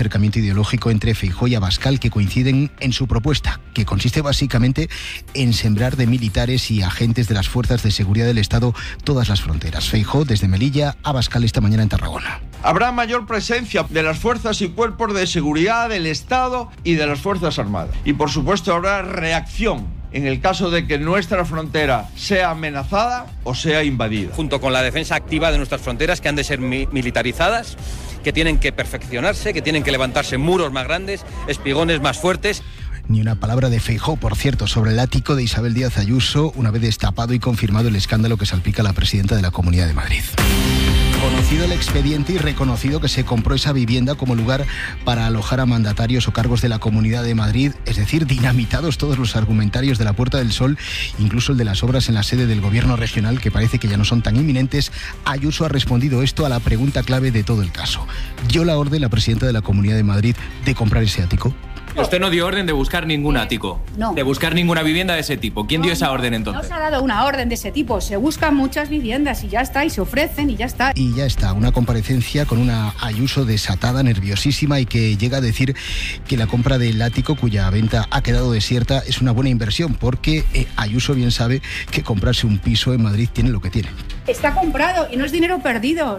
acercamiento ideológico entre Feijóo y Abascal, que coinciden en su propuesta, que consiste básicamente en sembrar de militares y agentes de las fuerzas de seguridad del Estado todas las fronteras. Feijóo desde Melilla, Abascal esta mañana en Tarragona. Habrá mayor presencia de las fuerzas y cuerpos de seguridad del Estado y de las Fuerzas Armadas. Y por supuesto habrá reacción en el caso de que nuestra frontera sea amenazada o sea invadida. Junto con la defensa activa de nuestras fronteras, que han de ser militarizadas, que tienen que perfeccionarse, que tienen que levantarse muros más grandes, espigones más fuertes. Ni una palabra de Feijóo, por cierto, sobre el ático de Isabel Díaz Ayuso, una vez destapado y confirmado el escándalo que salpica a la presidenta de la Comunidad de Madrid. Conocido el expediente y reconocido que se compró esa vivienda como lugar para alojar a mandatarios o cargos de la Comunidad de Madrid, es decir, dinamitados todos los argumentarios de la Puerta del Sol, incluso el de las obras en la sede del Gobierno regional, que parece que ya no son tan inminentes. Ayuso ha respondido esto a la pregunta clave de todo el caso. ¿Dio la orden la presidenta de la Comunidad de Madrid de comprar ese ático? Usted no dio orden de buscar ningún ático, no. De buscar ninguna vivienda de ese tipo. ¿Quién dio esa orden entonces? No se ha dado una orden de ese tipo, se buscan muchas viviendas y ya está, y se ofrecen y ya está. Y ya está, una comparecencia con una Ayuso desatada, nerviosísima, y que llega a decir que la compra del ático, cuya venta ha quedado desierta, es una buena inversión, porque Ayuso bien sabe que comprarse un piso en Madrid tiene lo que tiene. Está comprado y no es dinero perdido,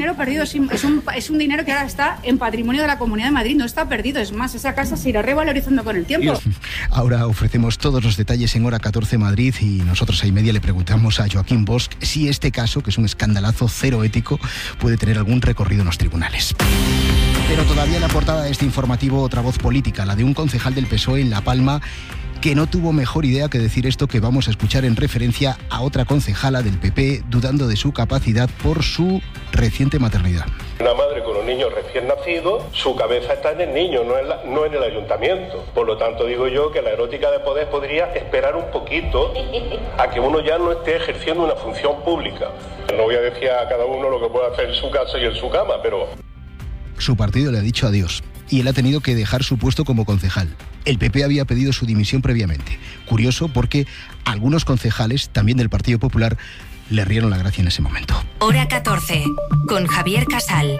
es un dinero que ahora está en patrimonio de la Comunidad de Madrid, no está perdido, es más, esa casa se irá revalorizando con el tiempo. Ahora ofrecemos todos los detalles en Hora 14 Madrid, y nosotros a media le preguntamos a Joaquín Bosch si este caso, que es un escandalazo cero ético, puede tener algún recorrido en los tribunales. Pero todavía en la portada de este informativo otra voz política, la de un concejal del PSOE en La Palma, que no tuvo mejor idea que decir esto que vamos a escuchar en referencia a otra concejala del PP dudando de su capacidad por su reciente maternidad. Una madre con un niño recién nacido, su cabeza está en el niño, no en el ayuntamiento. Por lo tanto, digo yo que la erótica de poder podría esperar un poquito a que uno ya no esté ejerciendo una función pública. No voy a decir a cada uno lo que puede hacer en su casa y en su cama, pero... Su partido le ha dicho adiós y él ha tenido que dejar su puesto como concejal. El PP había pedido su dimisión previamente. Curioso, porque algunos concejales, también del Partido Popular, le rieron la gracia en ese momento. Hora 14, con Javier Casal.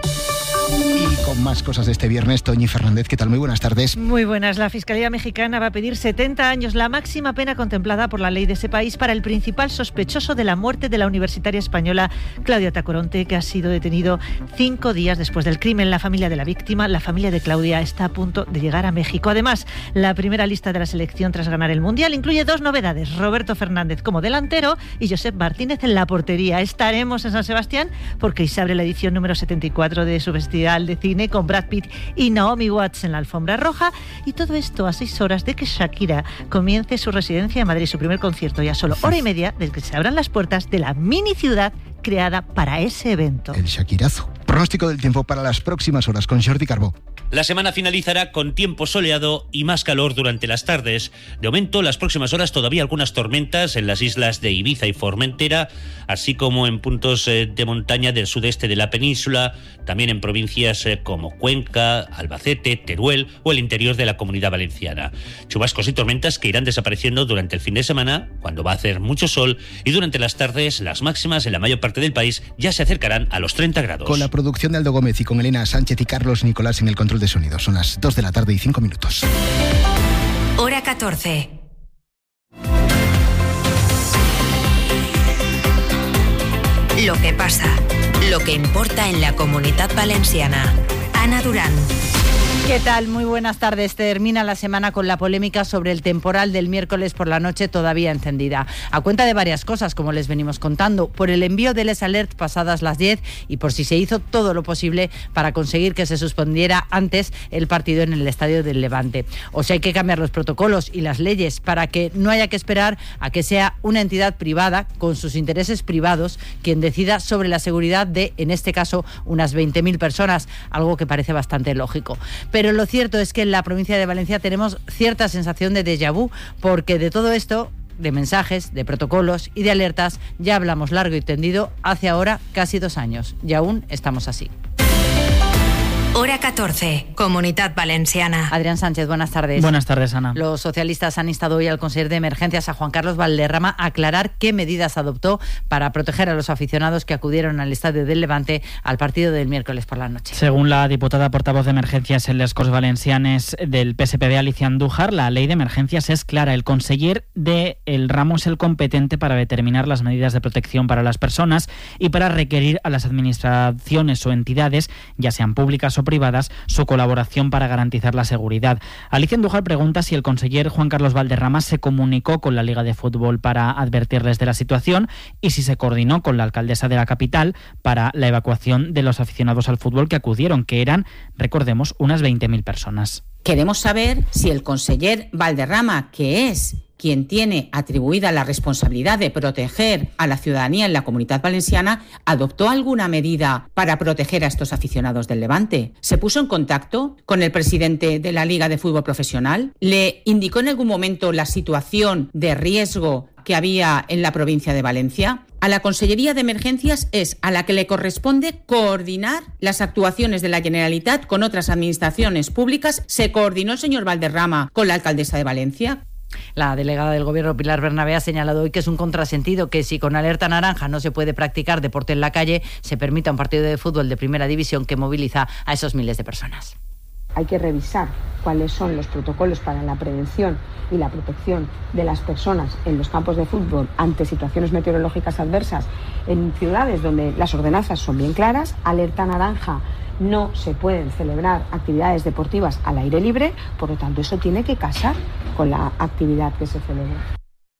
Y con más cosas de este viernes, Toñi Fernández, ¿qué tal? Muy buenas tardes. Muy buenas. La Fiscalía mexicana va a pedir 70 años, la máxima pena contemplada por la ley de ese país, para el principal sospechoso de la muerte de la universitaria española Claudia Tacoronte, que ha sido detenido 5 días después del crimen. La familia de la víctima, la familia de Claudia, está a punto de llegar a México. Además, la primera lista de la selección tras ganar el Mundial incluye 2 novedades: Roberto Fernández como delantero y Josep Martínez en la portería. Estaremos en San Sebastián porque se abre la edición número 74 de su festival de cine, con Brad Pitt y Naomi Watts en la alfombra roja, y todo esto a 6 horas de que Shakira comience su residencia en Madrid, su primer concierto, y a solo hora y media desde que se abran las puertas de la mini ciudad creada para ese evento. El Shakirazo. Pronóstico del tiempo para las próximas horas con Jordi Carbó. La semana finalizará con tiempo soleado y más calor durante las tardes. De momento, las próximas horas todavía algunas tormentas en las islas de Ibiza y Formentera, así como en puntos de montaña del sudeste de la península, también en provincias como Cuenca, Albacete, Teruel o el interior de la Comunidad Valenciana. Chubascos y tormentas que irán desapareciendo durante el fin de semana, cuando va a hacer mucho sol, y durante las tardes las máximas en la mayor parte del país ya se acercarán a los 30 grados. Con la producción de Aldo Gómez y con Elena Sánchez y Carlos Nicolás en el control de sonido. Son las 2 de la tarde y 5 minutos. Hora 14. Lo que pasa, lo que importa en la Comunitat Valenciana. Ana Durán. ¿Qué tal? Muy buenas tardes. Termina la semana con la polémica sobre el temporal del miércoles por la noche todavía encendida. A cuenta de varias cosas, como les venimos contando, por el envío del S-Alert pasadas las 10 y por si se hizo todo lo posible para conseguir que se suspendiera antes el partido en el Estadio del Levante. O si hay que cambiar los protocolos y las leyes para que no haya que esperar a que sea una entidad privada con sus intereses privados quien decida sobre la seguridad de, en este caso, unas 20.000 personas, algo que parece bastante lógico. Pero lo cierto es que en la provincia de Valencia tenemos cierta sensación de déjà vu, porque de todo esto, de mensajes, de protocolos y de alertas, ya hablamos largo y tendido hace ahora casi 2 años, y aún estamos así. Hora 14, Comunitat Valenciana. Adrián Sánchez, buenas tardes. Buenas tardes, Ana. Los socialistas han instado hoy al conseller de Emergencias, a Juan Carlos Valderrama, a aclarar qué medidas adoptó para proteger a los aficionados que acudieron al estadio del Levante al partido del miércoles por la noche. Según la diputada portavoz de Emergencias en les Corts Valencianes del PSPB, Alicia Andújar, la ley de emergencias es clara. El conseller de El Ramo es el competente para determinar las medidas de protección para las personas y para requerir a las administraciones o entidades, ya sean públicas o privadas, su colaboración para garantizar la seguridad. Alicia Andújar pregunta si el conseller Juan Carlos Valderrama se comunicó con la Liga de Fútbol para advertirles de la situación y si se coordinó con la alcaldesa de la capital para la evacuación de los aficionados al fútbol que acudieron, que eran, recordemos, unas 20.000 personas. Queremos saber si el conseller Valderrama, que es quien tiene atribuida la responsabilidad de proteger a la ciudadanía en la Comunitat Valenciana, adoptó alguna medida para proteger a estos aficionados del Levante. ¿Se puso en contacto con el presidente de la Liga de Fútbol Profesional? ¿Le indicó en algún momento la situación de riesgo que había en la provincia de Valencia? A la Consellería de Emergencias es a la que le corresponde coordinar las actuaciones de la Generalitat con otras administraciones públicas. ¿Se coordinó el señor Valderrama con la alcaldesa de Valencia? La delegada del Gobierno, Pilar Bernabé, ha señalado hoy que es un contrasentido que si con alerta naranja no se puede practicar deporte en la calle, se permita un partido de fútbol de primera división que moviliza a esos miles de personas. Hay que revisar cuáles son los protocolos para la prevención y la protección de las personas en los campos de fútbol ante situaciones meteorológicas adversas en ciudades donde las ordenanzas son bien claras. Alerta naranja: no se pueden celebrar actividades deportivas al aire libre, por lo tanto eso tiene que casar con la actividad que se celebra.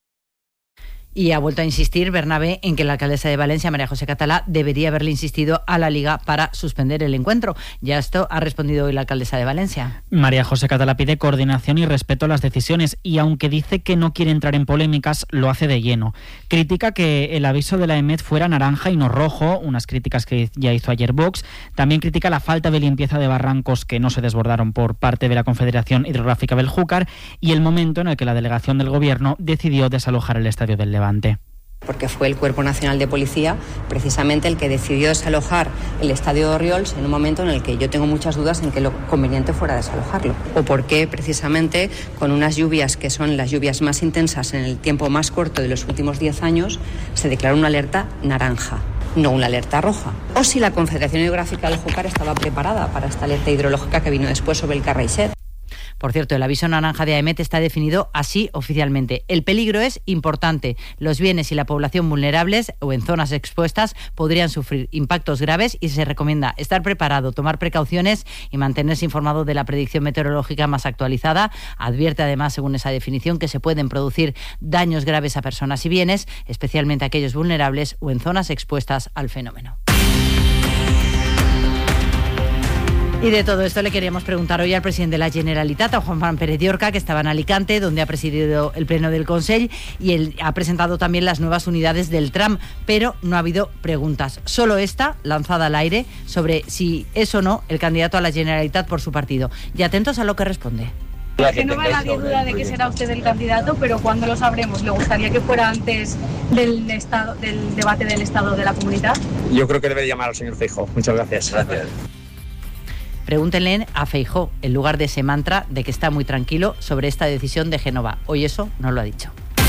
Y ha vuelto a insistir Bernabé en que la alcaldesa de Valencia, María José Catalá, debería haberle insistido a la Liga para suspender el encuentro. Ya esto ha respondido hoy la alcaldesa de Valencia. María José Catalá pide coordinación y respeto a las decisiones y aunque dice que no quiere entrar en polémicas, lo hace de lleno. Critica que el aviso de la EMET fuera naranja y no rojo, unas críticas que ya hizo ayer Vox. También critica la falta de limpieza de barrancos que no se desbordaron por parte de la Confederación Hidrográfica Beljúcar y el momento en el que la delegación del Gobierno decidió desalojar el estadio del Levante. Porque fue el Cuerpo Nacional de Policía precisamente el que decidió desalojar el estadio de Orriols en un momento en el que yo tengo muchas dudas en que lo conveniente fuera desalojarlo. O porque precisamente con unas lluvias que son las lluvias más intensas en el tiempo más corto de los últimos 10 años se declaró una alerta naranja, no una alerta roja. O si la Confederación Hidrográfica del Júcar estaba preparada para esta alerta hidrológica que vino después sobre el Carraixet. Por cierto, el aviso naranja de AEMET está definido así oficialmente. El peligro es importante. Los bienes y la población vulnerables o en zonas expuestas podrían sufrir impactos graves y se recomienda estar preparado, tomar precauciones y mantenerse informado de la predicción meteorológica más actualizada. Advierte además, según esa definición, que se pueden producir daños graves a personas y bienes, especialmente aquellos vulnerables o en zonas expuestas al fenómeno. Y de todo esto le queríamos preguntar hoy al presidente de la Generalitat, a Juanfran Pérez Llorca, que estaba en Alicante, donde ha presidido el pleno del Consell y él ha presentado también las nuevas unidades del tram, pero no ha habido preguntas. Solo esta, lanzada al aire, sobre si es o no el candidato a la Generalitat por su partido. Y atentos a lo que responde. Que no me da nadie duda de que será usted el candidato, pero ¿cuándo lo sabremos? ¿Le gustaría que fuera antes del debate del Estado de la Comunidad? Yo creo que debe llamar al señor Feijóo. Muchas gracias. Gracias. Pregúntenle a Feijóo, en lugar de ese mantra de que está muy tranquilo sobre esta decisión de Génova. Hoy eso no lo ha dicho.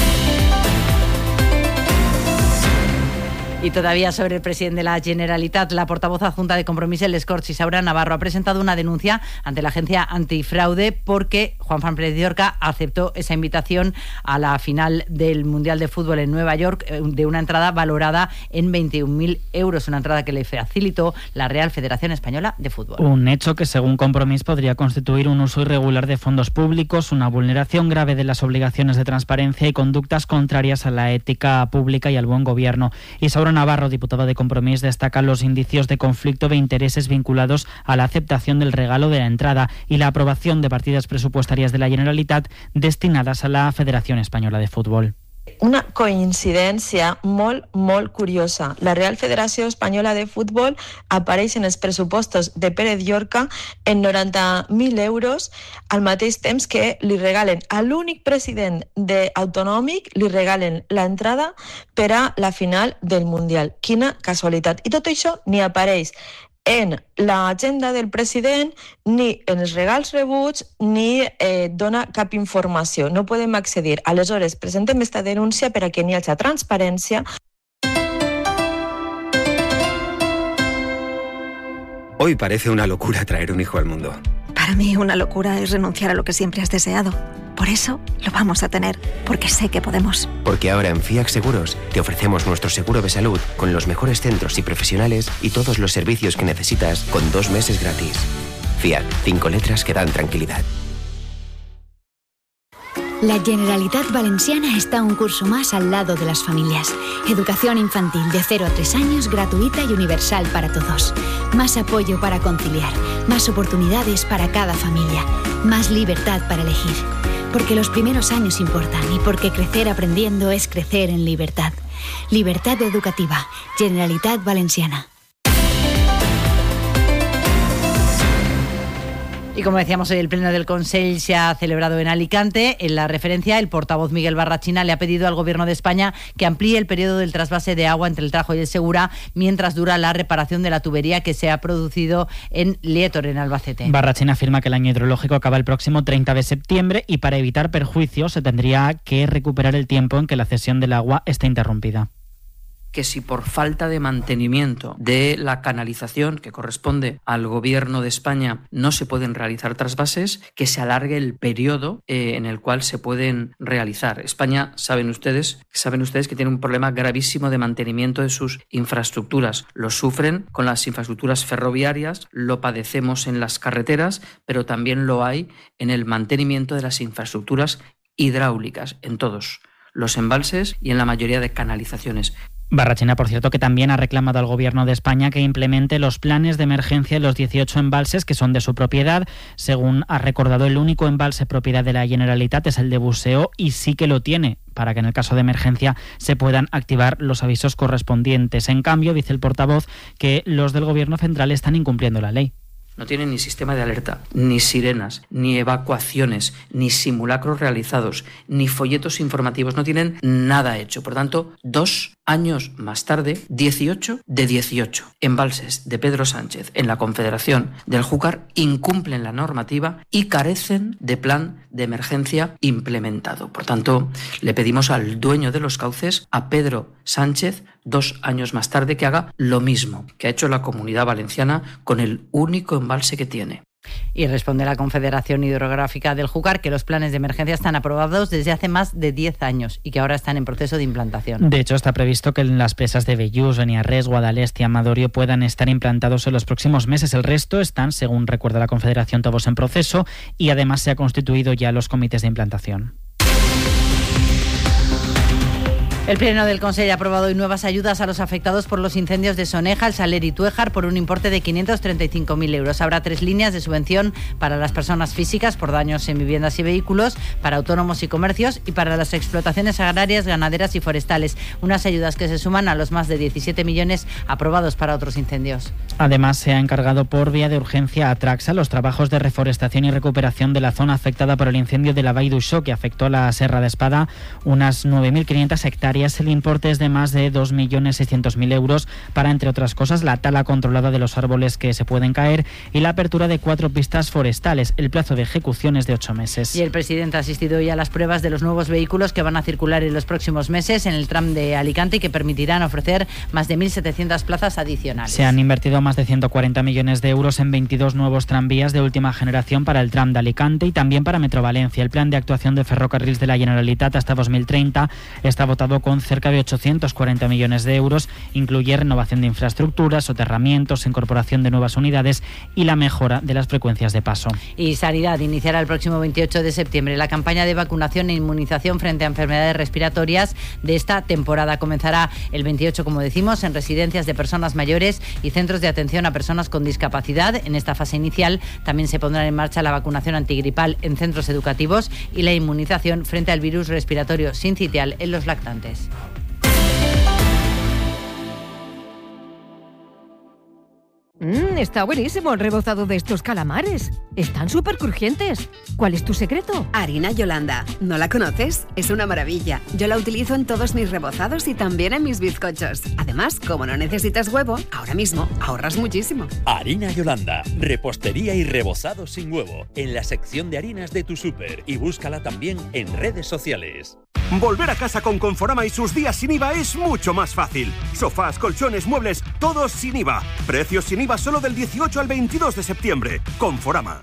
Y todavía sobre el presidente de la Generalitat, la portavoz adjunta de Compromís en les Corts, Isaura Navarro, ha presentado una denuncia ante la agencia antifraude porque Juanfran Pérez Llorca aceptó esa invitación a la final del Mundial de Fútbol en Nueva York de una entrada valorada en 21.000 euros, una entrada que le facilitó la Real Federación Española de Fútbol. Un hecho que, según Compromís, podría constituir un uso irregular de fondos públicos, una vulneración grave de las obligaciones de transparencia y conductas contrarias a la ética pública y al buen gobierno. Isaura Navarro, diputada de Compromís, destaca los indicios de conflicto de intereses vinculados a la aceptación del regalo de la entrada y la aprobación de partidas presupuestarias de la Generalitat destinadas a la Federación Española de Fútbol. Una coincidència molt curiosa. La Real Federació Espanyola de Futbol apareix en els pressupostos de Pérez Llorca en 90.000 euros al mateix temps que li regalen a l'únic president autonòmic, li regalen l'entrada per a la final del Mundial. Quina casualitat. I tot això ni apareix en l'agenda del president, ni en els regals rebuts, ni dona cap informació. No podem accedir. Aleshores, presentem esta denúncia per a que n'hi hagi transparència. Hoy parece una locura traer un hijo al mundo. Para mí una locura es renunciar a lo que siempre has deseado. Por eso lo vamos a tener, porque sé que podemos. Porque ahora en FIAC Seguros te ofrecemos nuestro seguro de salud con los mejores centros y profesionales y todos los servicios que necesitas con 2 meses gratis. FIAC, 5 letras que dan tranquilidad. La Generalitat Valenciana está un curso más al lado de las familias. Educación infantil de 0 a 3 años gratuita y universal para todos. Más apoyo para conciliar, más oportunidades para cada familia, más libertad para elegir. Porque los primeros años importan y porque crecer aprendiendo es crecer en libertad. Libertad educativa. Generalitat Valenciana. Y como decíamos, hoy el Pleno del Consell se ha celebrado en Alicante. En la referencia, el portavoz Miguel Barrachina le ha pedido al Gobierno de España que amplíe el periodo del trasvase de agua entre el Tajo y el Segura mientras dura la reparación de la tubería que se ha producido en Lietor, en Albacete. Barrachina afirma que el año hidrológico acaba el próximo 30 de septiembre y para evitar perjuicios se tendría que recuperar el tiempo en que la cesión del agua esté interrumpida. Que si por falta de mantenimiento de la canalización que corresponde al Gobierno de España no se pueden realizar trasvases, que se alargue el periodo en el cual se pueden realizar. España, saben ustedes que tiene un problema gravísimo de mantenimiento de sus infraestructuras. Lo sufren con las infraestructuras ferroviarias, lo padecemos en las carreteras, pero también lo hay en el mantenimiento de las infraestructuras hidráulicas, en todos los embalses y en la mayoría de canalizaciones. Barrachina, por cierto, que también ha reclamado al Gobierno de España que implemente los planes de emergencia en los 18 embalses que son de su propiedad. Según ha recordado, el único embalse propiedad de la Generalitat es el de Buceo y sí que lo tiene, para que en el caso de emergencia se puedan activar los avisos correspondientes. En cambio, dice el portavoz que los del Gobierno central están incumpliendo la ley. No tienen ni sistema de alerta, ni sirenas, ni evacuaciones, ni simulacros realizados, ni folletos informativos. No tienen nada hecho. Por tanto, 2 años más tarde, 18 de 18 embalses de Pedro Sánchez en la Confederación del Júcar incumplen la normativa y carecen de plan de emergencia implementado. Por tanto, le pedimos al dueño de los cauces, a Pedro Sánchez, 2 años más tarde, que haga lo mismo que ha hecho la Comunidad Valenciana con el único embalse que tiene. Y responde la Confederación Hidrográfica del Júcar que los planes de emergencia están aprobados desde hace más de 10 años y que ahora están en proceso de implantación. De hecho, está previsto que en las presas de Bellús, Beniarrés, Guadalest y Amadorio puedan estar implantados en los próximos meses. El resto están, según recuerda la Confederación, todos en proceso y además se han constituido ya los comités de implantación. El Pleno del Consell ha aprobado hoy nuevas ayudas a los afectados por los incendios de Soneja, El Saler y Tuéjar por un importe de 535.000 euros. Habrá 3 líneas de subvención para las personas físicas por daños en viviendas y vehículos, para autónomos y comercios y para las explotaciones agrarias, ganaderas y forestales. Unas ayudas que se suman a los más de 17 millones aprobados para otros incendios. Además, se ha encargado por vía de urgencia a Traxa los trabajos de reforestación y recuperación de la zona afectada por el incendio de la Vall d'Uixó, que afectó la Serra de Espada, unas 9.500 hectáreas. El importe es de más de 2.600.000 euros para, entre otras cosas, la tala controlada de los árboles que se pueden caer y la apertura de 4 pistas forestales. El plazo de ejecución es de 8 meses. Y el presidente ha asistido hoy a las pruebas de los nuevos vehículos que van a circular en los próximos meses en el tram de Alicante y que permitirán ofrecer más de 1.700 plazas adicionales. Se han invertido más de 140 millones de euros en 22 nuevos tranvías de última generación para el tram de Alicante y también para Metro Valencia. El plan de actuación de ferrocarriles de la Generalitat hasta 2030 está votado con cerca de 840 millones de euros. Incluye renovación de infraestructuras, soterramientos, incorporación de nuevas unidades y la mejora de las frecuencias de paso. Y Sanidad iniciará el próximo 28 de septiembre la campaña de vacunación e inmunización frente a enfermedades respiratorias de esta temporada. Comenzará el 28, como decimos, en residencias de personas mayores y centros de atención a personas con discapacidad. En esta fase inicial también se pondrá en marcha la vacunación antigripal en centros educativos y la inmunización frente al virus respiratorio sincitial en los lactantes. Está buenísimo el rebozado de estos calamares. Están súper crujientes. ¿Cuál es tu secreto? Harina Yolanda. ¿No la conoces? Es una maravilla. Yo la utilizo en todos mis rebozados y también en mis bizcochos. Además, como no necesitas huevo, ahora mismo ahorras muchísimo. Harina Yolanda. Repostería y rebozado sin huevo. En la sección de harinas de tu súper. Y búscala también en redes sociales. Volver a casa con Conforama y sus días sin IVA es mucho más fácil. Sofás, colchones, muebles, todos sin IVA. Precios sin IVA solo del 18 al 22 de septiembre. Conforama.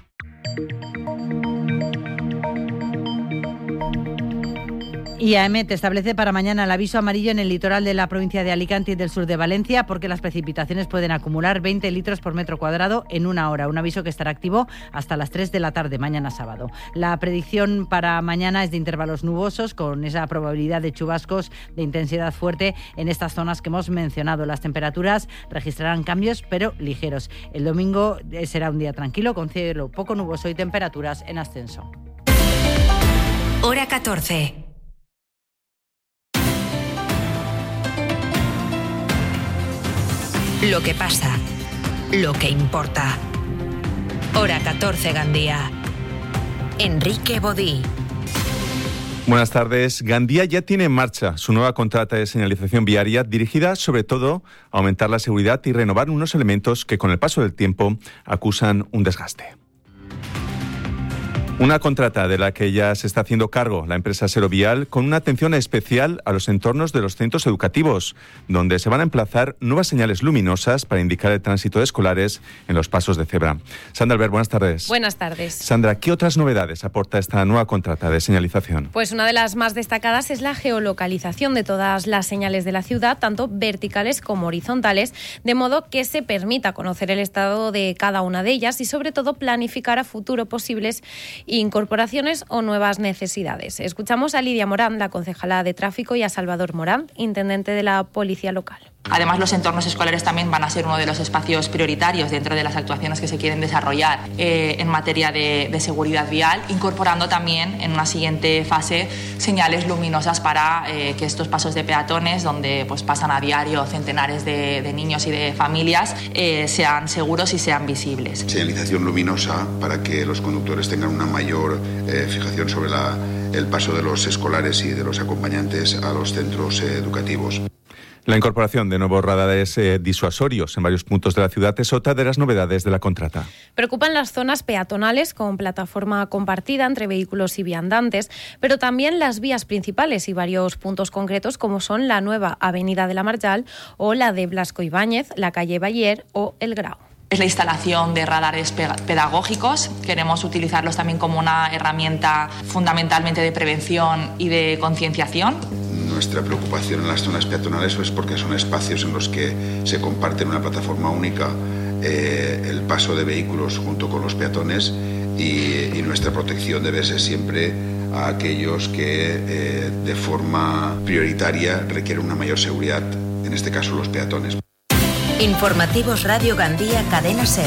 IAEMET establece para mañana el aviso amarillo en el litoral de la provincia de Alicante y del sur de Valencia porque las precipitaciones pueden acumular 20 litros por metro cuadrado en una hora. Un aviso que estará activo hasta las 3 de la tarde, mañana sábado. La predicción para mañana es de intervalos nubosos con esa probabilidad de chubascos de intensidad fuerte en estas zonas que hemos mencionado. Las temperaturas registrarán cambios pero ligeros. El domingo será un día tranquilo con cielo poco nuboso y temperaturas en ascenso. Hora 14. Lo que pasa, lo que importa. Hora 14, Gandía. Enrique Bodí. Buenas tardes. Gandía ya tiene en marcha su nueva contrata de señalización viaria dirigida sobre todo a aumentar la seguridad y renovar unos elementos que con el paso del tiempo acusan un desgaste. Una contrata de la que ya se está haciendo cargo la empresa Serovial con una atención especial a los entornos de los centros educativos, donde se van a emplazar nuevas señales luminosas para indicar el tránsito de escolares en los pasos de cebra. Sandra Albert, buenas tardes. Buenas tardes. Sandra, ¿qué otras novedades aporta esta nueva contrata de señalización? Pues una de las más destacadas es la geolocalización de todas las señales de la ciudad, tanto verticales como horizontales, de modo que se permita conocer el estado de cada una de ellas y sobre todo planificar a futuro posibles incorporaciones o nuevas necesidades. Escuchamos a Lidia Morán, la concejala de Tráfico, y a Salvador Morán, intendente de la Policía Local. Además, los entornos escolares también van a ser uno de los espacios prioritarios dentro de las actuaciones que se quieren desarrollar en materia de seguridad vial, incorporando también en una siguiente fase señales luminosas para que estos pasos de peatones, donde pues pasan a diario centenares de niños y de familias, sean seguros y sean visibles. Señalización luminosa para que los conductores tengan una mayor fijación sobre el paso de los escolares y de los acompañantes a los centros educativos. La incorporación de nuevos radares disuasorios en varios puntos de la ciudad es otra de las novedades de la contrata. Preocupan las zonas peatonales con plataforma compartida entre vehículos y viandantes, pero también las vías principales y varios puntos concretos como son la nueva Avenida de la Marjal o la de Blasco Ibáñez, la calle Bayer o el Grau. Es la instalación de radares pedagógicos. Queremos utilizarlos también como una herramienta fundamentalmente de prevención y de concienciación. Nuestra preocupación en las zonas peatonales es porque son espacios en los que se comparten una plataforma única el paso de vehículos junto con los peatones y nuestra protección debe ser siempre a aquellos que de forma prioritaria requieren una mayor seguridad, en este caso los peatones. Informativos Radio Gandía, Cadena SER.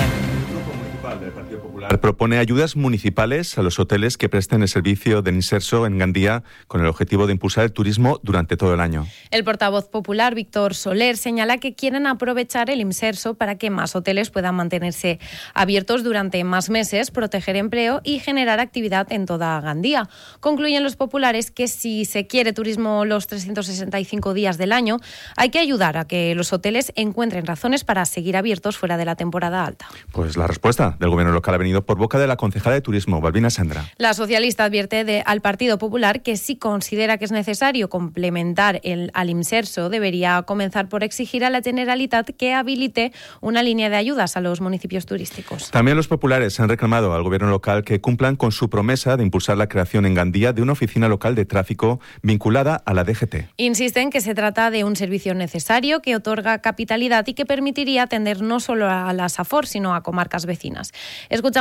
Propone ayudas municipales a los hoteles que presten el servicio del inserso en Gandía con el objetivo de impulsar el turismo durante todo el año. El portavoz popular, Víctor Soler, señala que quieren aprovechar el inserso para que más hoteles puedan mantenerse abiertos durante más meses, proteger empleo y generar actividad en toda Gandía. Concluyen los populares que si se quiere turismo los 365 días del año, hay que ayudar a que los hoteles encuentren razones para seguir abiertos fuera de la temporada alta. Pues la respuesta del gobierno local ha venido por boca de la concejala de Turismo, Balbina Sendra. La socialista advierte al Partido Popular que si considera que es necesario complementar al inserso, debería comenzar por exigir a la Generalitat que habilite una línea de ayudas a los municipios turísticos. También los populares han reclamado al gobierno local que cumplan con su promesa de impulsar la creación en Gandía de una oficina local de tráfico vinculada a la DGT. Insisten que se trata de un servicio necesario que otorga capitalidad y que permitiría atender no solo a la SAFOR, sino a comarcas vecinas. Escuchamos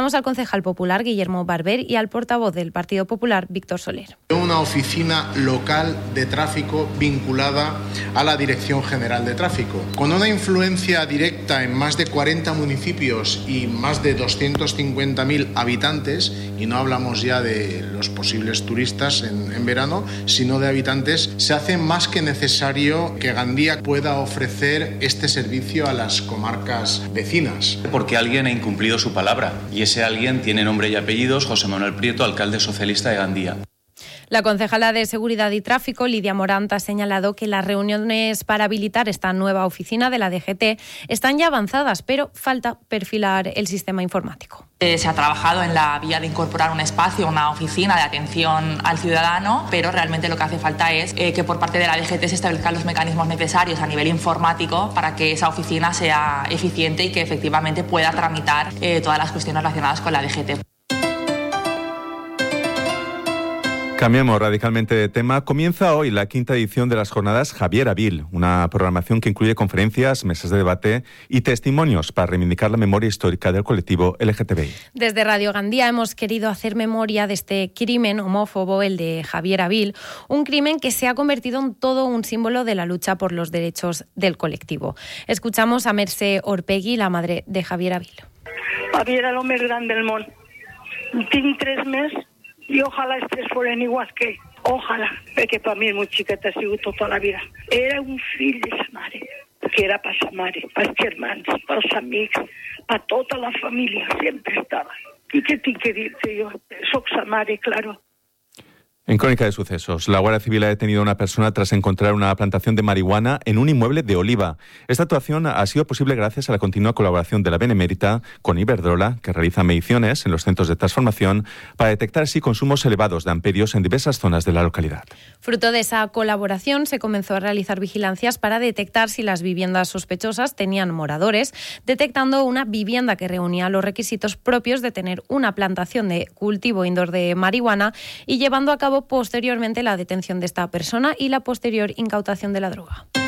Escuchamos al concejal popular Guillermo Barber y al portavoz del Partido Popular, Víctor Soler. Una oficina local de tráfico vinculada a la Dirección General de Tráfico, con una influencia directa en más de 40 municipios y más de 250.000 habitantes, y no hablamos ya de los posibles turistas en verano, sino de habitantes, se hace más que necesario que Gandía pueda ofrecer este servicio a las comarcas vecinas. Porque alguien ha incumplido su palabra, y ese alguien tiene nombre y apellidos: José Manuel Prieto, alcalde socialista de Gandía. La concejala de Seguridad y Tráfico, Lidia Morant, ha señalado que las reuniones para habilitar esta nueva oficina de la DGT están ya avanzadas, pero falta perfilar el sistema informático. Se ha trabajado en la vía de incorporar un espacio, una oficina de atención al ciudadano, pero realmente lo que hace falta es que por parte de la DGT se establezcan los mecanismos necesarios a nivel informático para que esa oficina sea eficiente y que efectivamente pueda tramitar todas las cuestiones relacionadas con la DGT. Cambiamos radicalmente de tema. Comienza hoy la 5ª edición de las jornadas Javier Avil, una programación que incluye conferencias, mesas de debate y testimonios para reivindicar la memoria histórica del colectivo LGTBI. Desde Radio Gandía hemos querido hacer memoria de este crimen homófobo, el de Javier Avil, un crimen que se ha convertido en todo un símbolo de la lucha por los derechos del colectivo. Escuchamos a Mercè Orpegui, la madre de Javier Avil. Javier era l'home gran del món. Tinc 3 mesos i ojalà els 3 foren iguals que ell. Ojalà, perquè per mi el meu xiquet ha sigut tota la vida. Era un fill de sa mare, que era per sa mare, pels germans, pels amics, per tota la família, sempre estava. I què tinc que dir-te jo? Soc sa mare, claro. En Crónica de Sucesos, la Guardia Civil ha detenido a una persona tras encontrar una plantación de marihuana en un inmueble de Oliva. Esta actuación ha sido posible gracias a la continua colaboración de la Benemérita con Iberdrola, que realiza mediciones en los centros de transformación para detectar así consumos elevados de amperios en diversas zonas de la localidad. Fruto de esa colaboración se comenzó a realizar vigilancias para detectar si las viviendas sospechosas tenían moradores, detectando una vivienda que reunía los requisitos propios de tener una plantación de cultivo indoor de marihuana y llevando a cabo posteriormente la detención de esta persona y la posterior incautación de la droga.